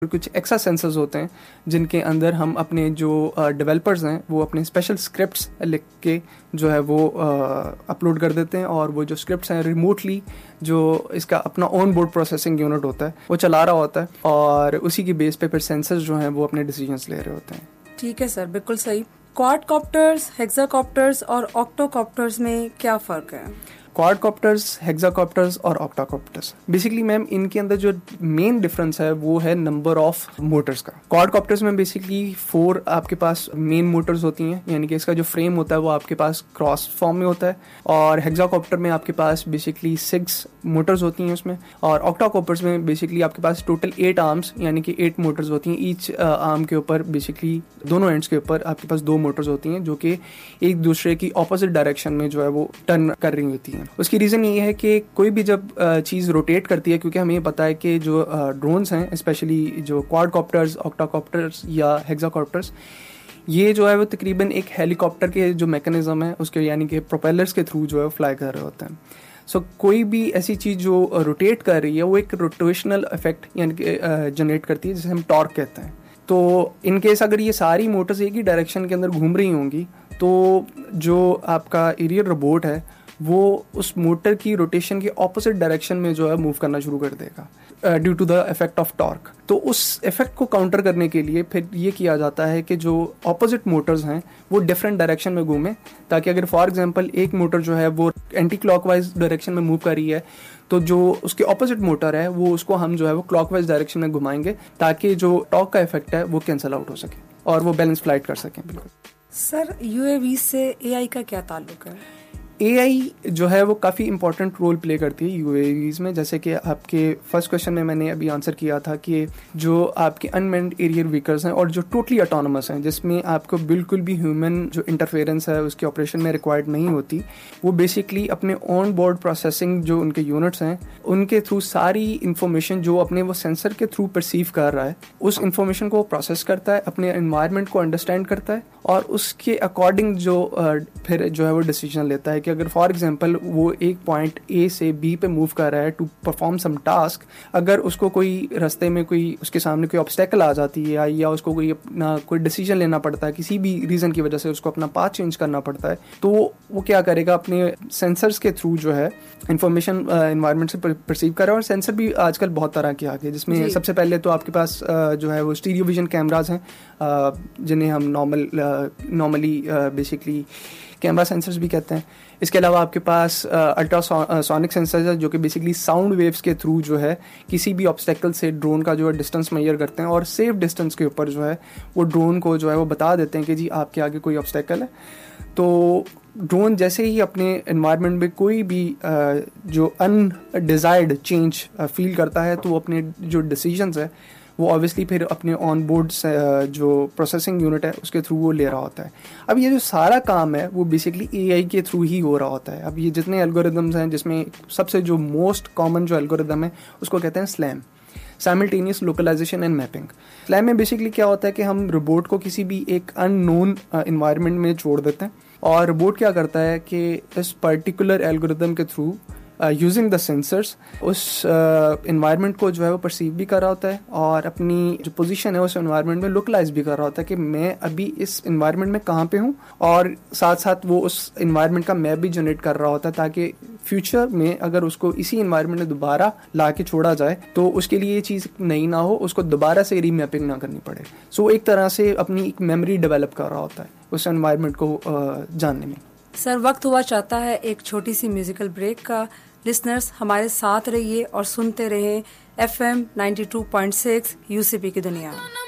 कुछ extra sensors होते हैं जिनके अंदर हम अपने जो डेवलपर्स हैं वो अपने स्पेशल स्क्रिप्ट्स लिख के जो है वो अपलोड कर देते हैं, और वो जो स्क्रिप्ट्स हैं रिमोटली जो इसका अपना ऑन बोर्ड प्रोसेसिंग यूनिट होता है वो चला रहा होता है, और उसी की बेस पे फिर सेंसर्स जो हैं वो अपने डिसीजंस ले रहे होते हैं। ठीक है सर, बिल्कुल सही। क्वाडकॉप्टर्स, हेक्साकॉप्टर्स और ऑक्टोकॉप्टर्स में क्या फ़र्क है? क्वाडकॉप्टर्स, हेक्साकॉप्टर्स और ऑक्टाकॉप्टर्स, बेसिकली मैम इनके अंदर जो मेन डिफरेंस है वो है नंबर ऑफ मोटर्स का। क्वाडकॉप्टर्स में बेसिकली 4 आपके पास मेन मोटर्स होती हैं, यानी कि इसका जो फ्रेम होता है वो आपके पास क्रॉस फॉर्म में होता है, और हेक्साकॉप्टर में आपके पास बेसिकली 6 मोटर्स होती हैं उसमें, और ऑक्टाकॉप्टर्स में बेसिकली आपके पास टोटल 8 आर्म्स यानी कि 8 मोटर्स होती हैं। ईच आर्म के ऊपर बेसिकली दोनों एंड्स के ऊपर आपके पास 2 मोटर्स होती हैं जो कि एक दूसरे की ऑपोजिट डायरेक्शन में जो है वो टर्न कर रही होती हैं। उसकी रीज़न ये है कि कोई भी जब चीज़ रोटेट करती है, क्योंकि हमें ये पता है कि जो ड्रोन्स हैं स्पेशली जो क्वाडकॉप्टर्स, ऑक्टाकॉप्टर्स या हेक्साकॉप्टर्स, ये जो है वो तकरीबन एक हेलीकॉप्टर के जो मैकेनिज्म है उसके यानी कि प्रोपेलर्स के थ्रू जो है फ्लाई कर रहे होते हैं। सो कोई भी ऐसी चीज़ जो रोटेट कर रही है वो एक रोटेशनल इफेक्ट यानी कि जनरेट करती है, जिसे हम टॉर्क कहते हैं। तो इन केस अगर ये सारी मोटर्स एक ही डायरेक्शन के अंदर घूम रही होंगी तो जो आपका एरियल रोबोट है वो उस मोटर की रोटेशन के ऑपोजिट डायरेक्शन में जो है मूव करना शुरू कर देगा due to the effect of torque. तो उस इफेक्ट को काउंटर करने के लिए फिर ये किया जाता है कि जो ऑपोजिट मोटर्स हैं वो डिफरेंट डायरेक्शन में घूमें, ताकि अगर फॉर एग्जांपल एक मोटर जो है वो एंटी क्लॉकवाइज डायरेक्शन में मूव कर रही है तो जो उसके ऑपोजिट मोटर है वो उसको हम जो है वो क्लॉकवाइज डायरेक्शन में घुमाएंगे, ताकि जो टॉर्क का इफेक्ट है वो कैंसिल आउट हो सके और वो बैलेंस फ्लाइट कर सकें। बिल्कुल सर, यूएवी से एआई का क्या ताल्लुक है? एआई जो है वो काफ़ी इंपॉर्टेंट रोल प्ले करती है यूएवीज में। जैसे कि आपके फर्स्ट क्वेश्चन में मैंने अभी आंसर किया था कि जो आपके अनमैन्ड एरियल व्हीकल्स हैं और जो टोटली ऑटोनमस हैं, जिसमें आपको बिल्कुल भी ह्यूमन जो इंटरफेरेंस है उसके ऑपरेशन में रिक्वायर्ड नहीं होती, वो बेसिकली अपने ऑन बोर्ड प्रोसेसिंग जो उनके यूनिट्स हैं उनके थ्रू सारी इंफॉर्मेशन जो अपने वो सेंसर के थ्रू परसीव कर रहा है उस इंफॉर्मेशन को प्रोसेस करता है, अपने एनवायरनमेंट को अंडरस्टैंड करता है, और उसके अकॉर्डिंग जो फिर जो है वो डिसीजन लेता है कि अगर फॉर एग्जांपल वो एक पॉइंट ए से बी पे मूव कर रहा है टू परफॉर्म सम टास्क, अगर उसको कोई रास्ते में कोई उसके सामने कोई ऑब्स्टेकल आ जाती है या उसको कोई अपना कोई डिसीजन लेना पड़ता है, किसी भी रीज़न की वजह से उसको अपना पाथ चेंज करना पड़ता है, तो वो क्या करेगा, अपने सेंसर्स के थ्रू जो है इंफॉर्मेशन एनवायरनमेंट से परसीव कर रहा है। और सेंसर भी आजकल बहुत तरह के आ गए, जिसमें सबसे पहले तो आपके पास जो है वो स्टीरियो विजन कैमराज हैं जिन्हें हम नॉर्मली बेसिकली कैमरा सेंसर्स भी कहते हैं। इसके अलावा आपके पास अल्ट्रासोनिक सेंसर्स है जो कि बेसिकली साउंड वेव्स के थ्रू जो है किसी भी ऑब्स्टेकल से ड्रोन का जो है डिस्टेंस मेजर करते हैं, और सेफ डिस्टेंस के ऊपर जो है वो ड्रोन को जो है वो बता देते हैं कि जी आपके आगे कोई ऑब्स्टेकल है। तो ड्रोन जैसे ही अपने एनवायरनमेंट में कोई भी जो अनडिजायर्ड चेंज फील करता है तो वो अपने जो डिसीजंस है वो ऑब्वियसली फिर अपने ऑन बोर्ड जो प्रोसेसिंग यूनिट है उसके थ्रू वो ले रहा होता है। अब ये जो सारा काम है वो बेसिकली एआई के थ्रू ही हो रहा होता है। अब ये जितने एल्गोरिदम्स हैं, जिसमें सबसे जो मोस्ट कॉमन जो एल्गोरिदम है उसको कहते हैं slam, simultaneous localisation and mapping. Slam में बेसिकली क्या होता है कि हम रोबोट को किसी भी एक अननोन एनवायरनमेंट में छोड़ देते हैं, और रोबोट क्या करता है कि इस पर्टिकुलर एल्गोरिदम के थ्रू यूजिंग द सेंसर्स उस इन्वायरमेंट को जो है वो परसीव भी कर रहा होता है, और अपनी जो पोजीशन है उस इन्वायरमेंट में लोकलाइज भी कर रहा होता है कि मैं अभी इस इन्वायरमेंट में कहाँ पे हूँ, और साथ साथ वो उस इन्वायरमेंट का मैप भी जनरेट कर रहा होता है, ताकि फ्यूचर में अगर उसको इसी इन्वायरमेंट में दोबारा ला के छोड़ा जाए तो उसके लिए ये चीज़ नई ना हो, उसको दोबारा से रीमैपिंग ना करनी पड़े। सो एक तरह से अपनी एक मेमोरी डेवलप कर रहा होता है उस एनवायरमेंट को जानने में। सर, वक्त हुआ चाहता है एक छोटी सी म्यूजिकल ब्रेक का। लिसनर्स हमारे साथ रहिए और सुनते रहे FM 92.6 यूसीपी की दुनिया।